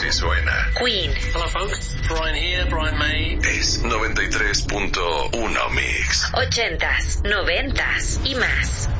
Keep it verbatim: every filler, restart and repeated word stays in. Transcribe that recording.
que suena. Queen. Hello folks, Brian here, Brian May. Es noventa y tres punto uno Mix. Ochentas, noventas y más.